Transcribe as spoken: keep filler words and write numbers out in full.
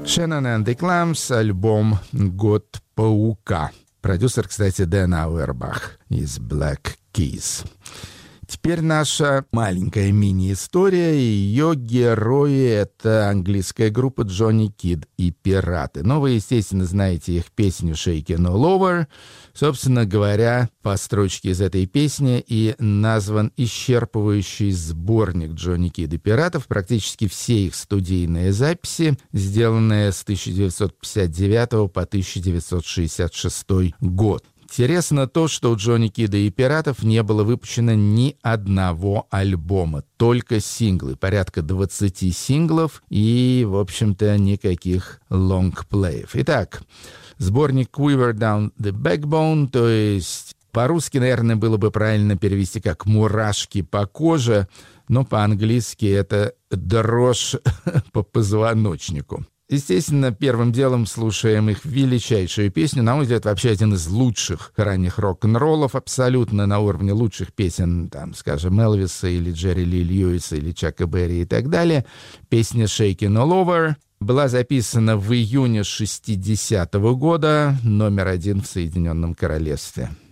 Shannon and the Clams, альбом «Год паука». Продюсер, кстати, Дэн Ауэрбах из Black Keys. Теперь наша маленькая мини-история. Ее герои — это английская группа Джонни Кид и Пираты. Но вы, естественно, знаете их песню «Shakin' All Over». Собственно говоря, по строчке из этой песни и назван исчерпывающий сборник Джонни Кид и Пиратов. Практически все их студийные записи, сделанные с тысяча девятьсот пятьдесят девятого по тысяча девятьсот шестьдесят шестой год. Интересно то, что у Джонни Кида и Пиратов не было выпущено ни одного альбома, только синглы, порядка двадцати синглов и, в общем-то, никаких лонгплеев. Итак, сборник «Quiver Down the Backbone», то есть по-русски, наверное, было бы правильно перевести как «мурашки по коже», но по-английски это «дрожь по позвоночнику». Естественно, первым делом слушаем их величайшую песню. На мой взгляд, вообще один из лучших ранних рок-н-роллов, абсолютно на уровне лучших песен, там, скажем, Элвиса или Джерри Ли Льюиса или Чака Берри и так далее. Песня «Shakin' All Over» была записана в июне шестидесятого года, номер один в Соединенном Королевстве.